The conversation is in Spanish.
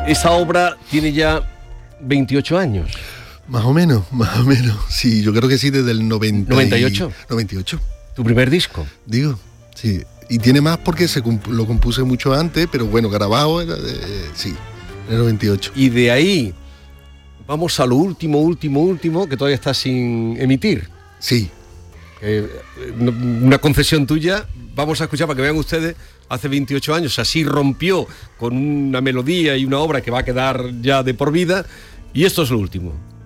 Esa obra tiene ya 28 años. Más o menos. Sí, yo creo que sí, desde el 98. 98. Tu primer disco. Digo, sí. Y tiene más porque lo compuse mucho antes, pero bueno, grabado era sí, en el 98. Y de ahí vamos a lo último, que todavía está sin emitir. Sí. Una concesión tuya, vamos a escuchar para que vean ustedes, hace 28 años así rompió con una melodía y una obra que va a quedar ya de por vida, y esto es lo último.